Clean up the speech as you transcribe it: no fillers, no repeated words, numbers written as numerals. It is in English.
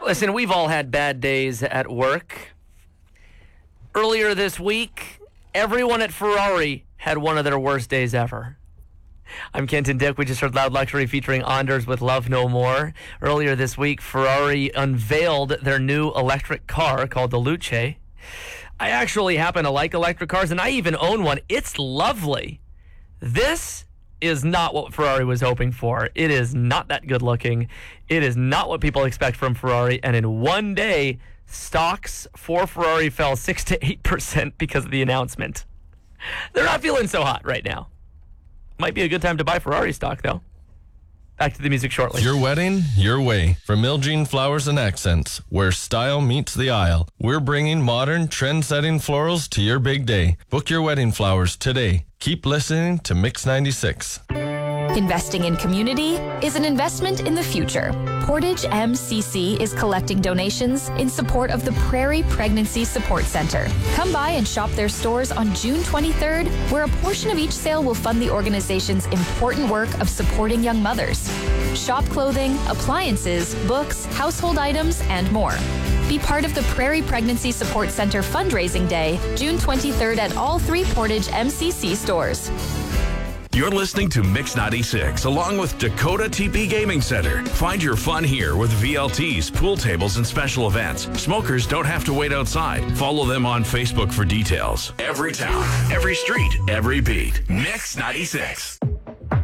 Listen, we've all had bad days at work. Earlier this week, everyone at Ferrari had one of their worst days ever. I'm Kenton Dick. We just heard Loud Luxury featuring Anders with Love No More. Earlier this week, Ferrari unveiled their new electric car called the Luce. I actually happen to like electric cars, and I even own one. It's lovely. This is not what Ferrari was hoping for. It is not that good looking. It is not what people expect from Ferrari. And in one day, stocks for Ferrari fell 6 to 8% because of the announcement. They're not feeling so hot right now. Might be a good time to buy Ferrari stock, though. Back to the music shortly. Your wedding, your way. From Ilgene Flowers and Accents, where style meets the aisle. We're bringing modern, trend-setting florals to your big day. Book your wedding flowers today. Keep listening to Mix 96. Investing in community is an investment in the future. Portage MCC is collecting donations in support of the Prairie Pregnancy Support Center. Come by and shop their stores on June 23rd, where a portion of each sale will fund the organization's important work of supporting young mothers. Shop clothing, appliances, books, household items, and more. Be part of the Prairie Pregnancy Support Center fundraising day, June 23rd at all 3 Portage MCC stores. You're listening to Mix 96, along with Dakota TP Gaming Center. Find your fun here with VLTs, pool tables, and special events. Smokers don't have to wait outside. Follow them on Facebook for details. Every town, every street, every beat. Mix 96.